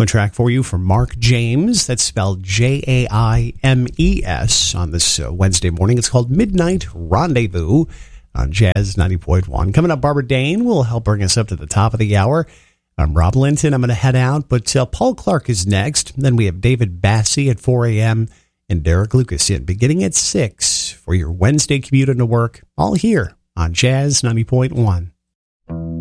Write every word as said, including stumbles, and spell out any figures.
One track for you from Mark James. That's spelled J A I M E S on this uh, Wednesday morning. It's called Midnight Rendezvous on Jazz ninety point one. Coming up, Barbara Dane will help bring us up to the top of the hour. I'm Rob Linton. I'm going to head out, but uh, Paul Clark is next. Then we have David Bassie at four a.m. and Derek Lucas in beginning at six for your Wednesday commute into work, all here on Jazz ninety point one.